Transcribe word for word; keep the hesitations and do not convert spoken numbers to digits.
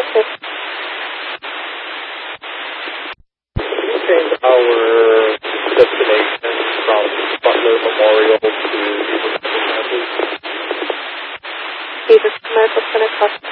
assist? Change our destination from Butler Memorial to Beaver Medical Center. Beaver Medical Center,